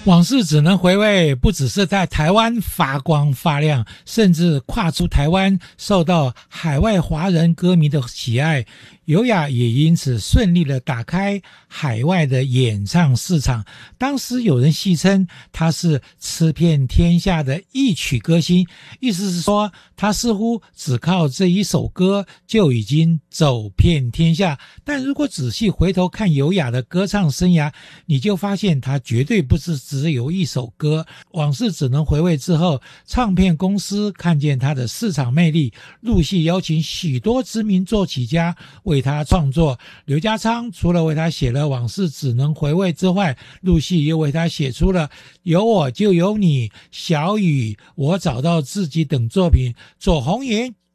往事只能回味，不只是在台湾发光发亮，甚至跨出台湾，受到海外华人歌迷的喜爱。优雅也因此顺利的打开海外的演唱市场。当时有人戏称他是吃遍天下的一曲歌星，意思是说他似乎只靠这一首歌就已经走遍天下。但如果仔细回头看优雅的歌唱生涯，你就发现他绝对不是只有一首歌。往事只能回味之后，唱片公司看见他的市场魅力，陆续邀请许多知名作曲家为他创作。刘家昌除了为他写了《往事只能回味》之外，陆续又为他写出了《有我就有你》、《小雨》、《我找到自己》等作品。左宏元